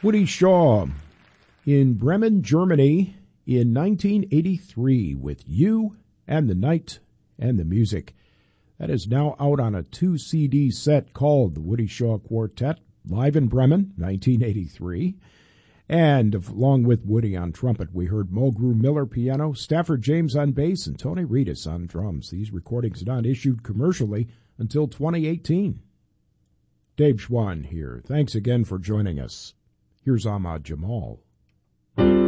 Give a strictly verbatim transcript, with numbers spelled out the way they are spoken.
Woody Shaw in Bremen, Germany in nineteen eighty-three with You and the Night and the Music. That is now out on a two C D set called the Woody Shaw Quartet, live in Bremen, nineteen eighty-three. And along with Woody on trumpet, we heard Mulgrew Miller piano, Stafford James on bass, and Tony Reedus on drums. These recordings are not issued commercially until twenty eighteen. Dave Schwann here. Thanks again for joining us. Here's Ahmad Jamal.